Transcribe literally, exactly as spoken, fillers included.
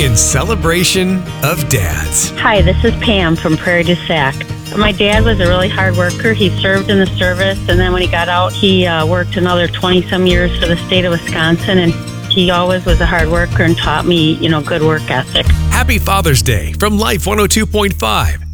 in celebration of dads. Hi, this is Pam from Prairie du Sac. My dad was a really hard worker. He served in the service, and then when he got out, he uh, worked another twenty-some years for the state of Wisconsin, and he always was a hard worker and taught me, you know, good work ethic. Happy Father's Day from Life one oh two point five.